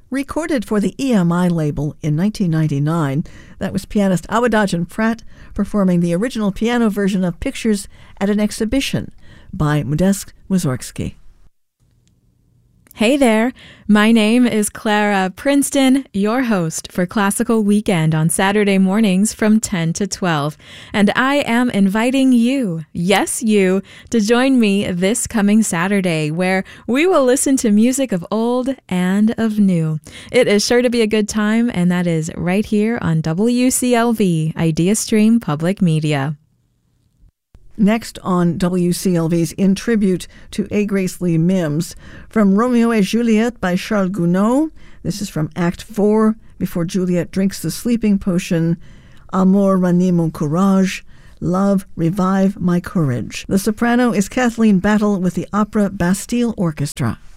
Recorded for the EMI label in 1999, that was pianist Awadagin Pratt performing the original piano version of Pictures at an Exhibition by Modest Mussorgsky. Hey there, my name is Clara Princeton, your host for Classical Weekend on Saturday mornings from 10 to 12. And I am inviting you, yes you, to join me this coming Saturday where we will listen to music of old and of new. It is sure to be a good time, and that is right here on WCLV, Idea Stream Public Media. Next on WCLV's In Tribute to A. Grace Lee Mims, from Romeo et Juliet by Charles Gounod. This is from Act 4, before Juliet drinks the sleeping potion. Amour ranime mon courage. Love, revive my courage. The soprano is Kathleen Battle with the Opera Bastille Orchestra.